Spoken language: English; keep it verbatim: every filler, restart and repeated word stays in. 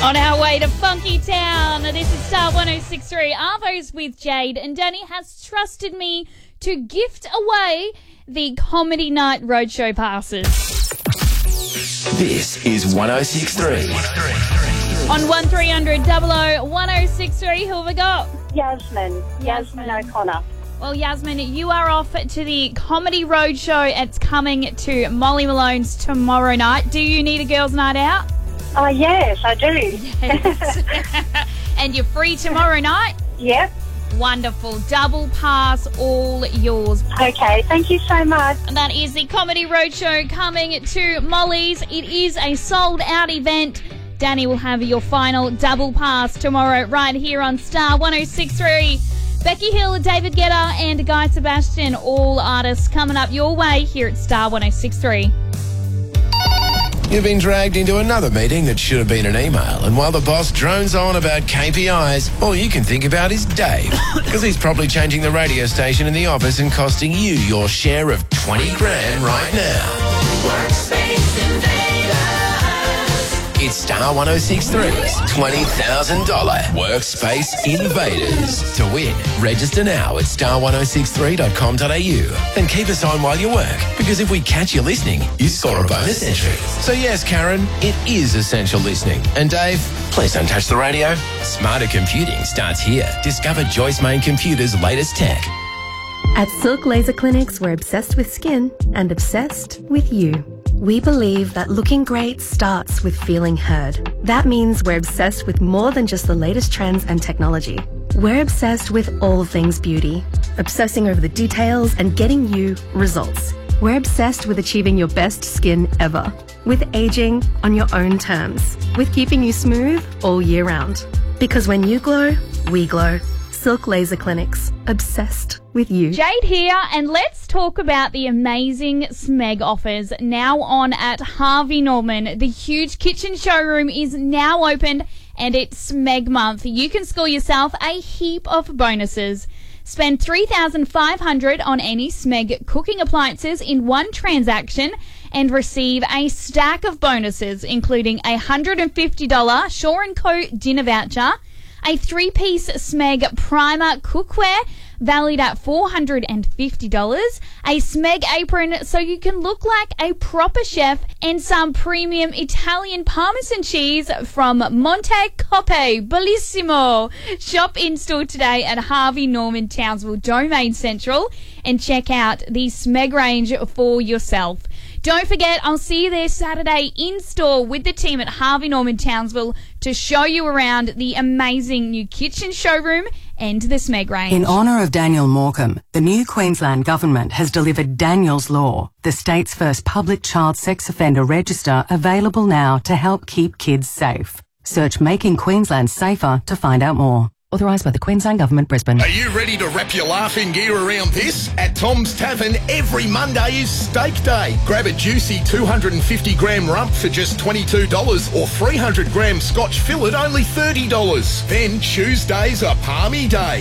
On our way to Funky Town, this is Star one oh six point three. Arvo's with Jade, and Danny has trusted me to gift away the Comedy Night Roadshow passes. This is one oh six point three. On one three hundred double oh one oh six point three, who have we got? Yasmin. Yasmin O'Connor. Well, Yasmin, you are off to the Comedy Roadshow. It's coming to Molly Malone's tomorrow night. Do you need a girls' night out? Oh, yes, I do. Yes. And you're free tomorrow night? Yep. Wonderful. Double pass, all yours. Okay, thank you so much. And that is the Comedy Roadshow coming to Molly's. It is a sold-out event. Danny will have your final double pass tomorrow right here on Star one oh six point three. Becky Hill, David Guetta and Guy Sebastian, all artists coming up your way here at Star one oh six point three. You've been dragged into another meeting that should have been an email, and while the boss drones on about K P Is, all you can think about is Dave, because he's probably changing the radio station in the office and costing you your share of twenty grand right now. Workspace Invaders. It's Star one oh six point three's twenty thousand dollars Workspace Invaders. To win, register now at star one oh six three dot com dot a u and keep us on while you work, because if we catch you listening, you score a bonus entry. So yes, Karen, it is essential listening. And Dave, please don't touch the radio. Smarter computing starts here. Discover Joyce Main Computer's latest tech. At Silk Laser Clinics, we're obsessed with skin and obsessed with you. We believe that looking great starts with feeling heard. That means we're obsessed with more than just the latest trends and technology. We're obsessed with all things beauty, obsessing over the details and getting you results. We're obsessed with achieving your best skin ever, with aging on your own terms, with keeping you smooth all year round. Because when you glow, we glow. Silk Laser Clinics, obsessed with you. Jade here, and let's talk about the amazing Smeg offers now on at Harvey Norman. The huge kitchen showroom is now open, and it's Smeg month. You can score yourself a heap of bonuses. Spend three thousand five hundred dollars on any Smeg cooking appliances in one transaction and receive a stack of bonuses, including a one hundred fifty dollars Shaw and Co dinner voucher, a three-piece Smeg primer cookware valued at four hundred fifty dollars, a Smeg apron so you can look like a proper chef, and some premium Italian Parmesan cheese from Monte Coppe Bellissimo. Shop in-store today at Harvey Norman, Townsville, Domain Central, and check out the Smeg range for yourself. Don't forget, I'll see you there Saturday in-store with the team at Harvey Norman, Townsville to show you around the amazing new kitchen showroom and the Smeg range. In honour of Daniel Morecambe, the new Queensland Government has delivered Daniel's Law, the state's first public child sex offender register, available now to help keep kids safe. Search Making Queensland Safer to find out more. Authorised by the Queensland Government, Brisbane. Are you ready to wrap your laughing gear around this? At Tom's Tavern, every Monday is Steak Day. Grab a juicy two hundred fifty gram rump for just twenty-two dollars or three hundred gram Scotch fillet only thirty dollars. Then Tuesdays are Palmy Day.